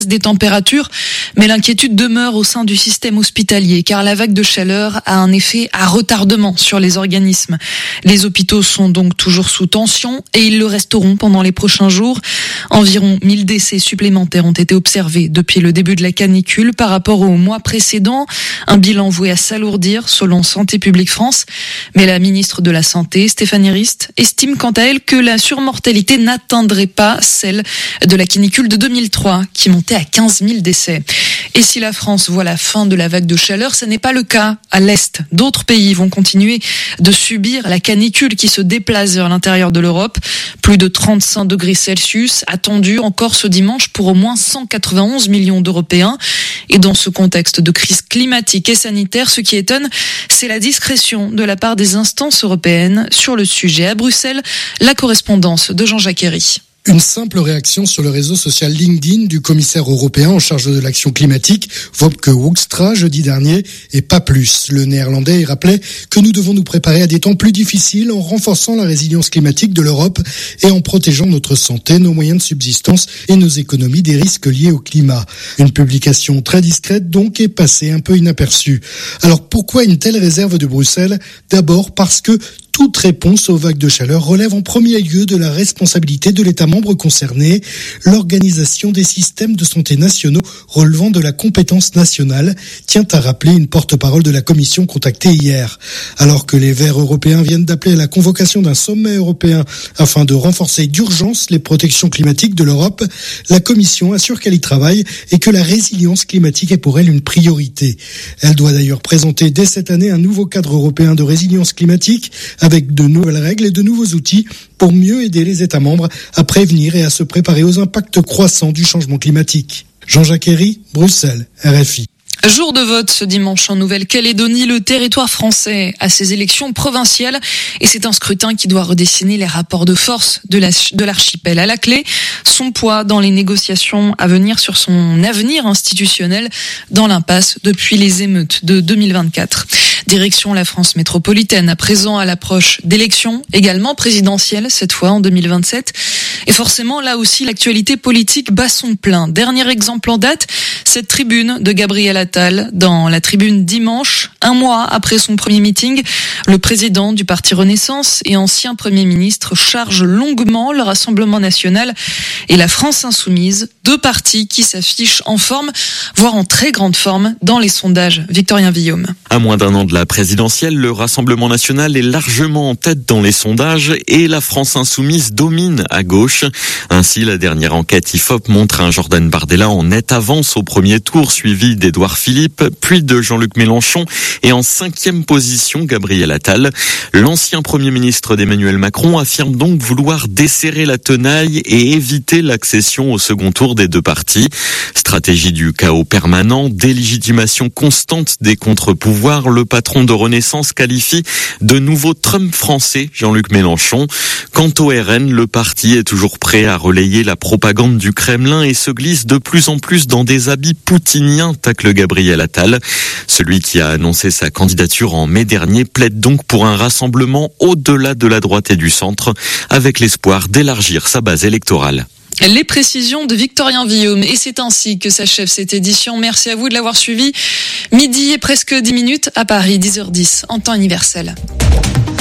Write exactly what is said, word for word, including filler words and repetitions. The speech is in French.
des températures, mais l'inquiétude demeure au sein du système hospitalier car la vague de chaleur a un effet à retardement sur les organismes. Les hôpitaux sont donc toujours sous tension et ils le resteront pendant les prochains jours. Environ mille décès supplémentaires ont été observés depuis le début de la canicule par rapport au mois précédent. Un bilan voué à s'alourdir selon Santé publique France. Mais la ministre de la Santé, Stéphanie Rist, estime quant à elle que la surmortalité n'atteindrait pas celle de la canicule de deux mille trois qui montait à quinze mille décès. Et si la France voit la fin de la vague de chaleur, ce n'est pas le cas à l'Est. D'autres pays vont continuer de subir la canicule qui se déplace vers l'intérieur de l'Europe. Plus de trente-cinq degrés Celsius attendus encore ce dimanche pour au moins cent quatre-vingt-onze millions d'Européens. Et dans ce contexte de crise climatique et sanitaire, ce qui étonne, c'est la discrétion de la part des instances européennes sur le sujet. À Bruxelles, la correspondance de Jean-Jacques Herry. Une simple réaction sur le réseau social LinkedIn du commissaire européen en charge de l'action climatique, Wopke Hoekstra, jeudi dernier, et pas plus. Le néerlandais rappelait que nous devons nous préparer à des temps plus difficiles en renforçant la résilience climatique de l'Europe et en protégeant notre santé, nos moyens de subsistance et nos économies des risques liés au climat. Une publication très discrète donc est passée un peu inaperçue. Alors pourquoi une telle réserve de Bruxelles ? D'abord parce que toute réponse aux vagues de chaleur relève en premier lieu de la responsabilité de l'État membre concerné, l'organisation des systèmes de santé nationaux relevant de la compétence nationale, tient à rappeler une porte-parole de la Commission contactée hier. Alors que les Verts européens viennent d'appeler à la convocation d'un sommet européen afin de renforcer d'urgence les protections climatiques de l'Europe, la Commission assure qu'elle y travaille et que la résilience climatique est pour elle une priorité. Elle doit d'ailleurs présenter dès cette année un nouveau cadre européen de résilience climatique avec de nouvelles règles et de nouveaux outils pour mieux aider les États membres à prévenir et à se préparer aux impacts croissants du changement climatique. Jean-Jacques Herry, Bruxelles, R F I. Jour de vote ce dimanche en Nouvelle-Calédonie, le territoire français a ses élections provinciales et c'est un scrutin qui doit redessiner les rapports de force de, la, de l'archipel. À la clé, son poids dans les négociations à venir sur son avenir institutionnel dans l'impasse depuis les émeutes de deux mille vingt-quatre. Direction la France métropolitaine, à présent à l'approche d'élections, également présidentielles, cette fois en deux mille vingt-sept. Et forcément, là aussi, l'actualité politique bat son plein. Dernier exemple en date, cette tribune de Gabriel Attal dans la tribune dimanche, un mois après son premier meeting. Le président du parti Renaissance et ancien Premier ministre charge longuement le Rassemblement national et la France insoumise, deux partis qui s'affichent en forme, voire en très grande forme, dans les sondages. Victorien Villaume. À moins d'un an de la présidentielle, le Rassemblement national est largement en tête dans les sondages et la France insoumise domine à gauche. Ainsi, la dernière enquête I F O P montre un Jordan Bardella en nette avance au premier tour, suivi d'Édouard Philippe, puis de Jean-Luc Mélenchon et en cinquième position, Gabriel Attal. L'ancien Premier ministre d'Emmanuel Macron affirme donc vouloir desserrer la tenaille et éviter l'accession au second tour des deux partis. Stratégie du chaos permanent, délégitimation constante des contre-pouvoirs, le patron de Renaissance qualifie de nouveau Trump français, Jean-Luc Mélenchon. Quant au R N, le parti est toujours prêt à relayer la propagande du Kremlin et se glisse de plus en plus dans des habits poutiniens, tacle Gabriel Attal. Celui qui a annoncé sa candidature en mai dernier plaide donc pour un rassemblement au-delà de la droite et du centre, avec l'espoir d'élargir sa base électorale. Les précisions de Victorien Villaume. Et c'est ainsi que s'achève cette édition. Merci à vous de l'avoir suivi. Midi et presque dix minutes à Paris, dix heures dix en temps universel.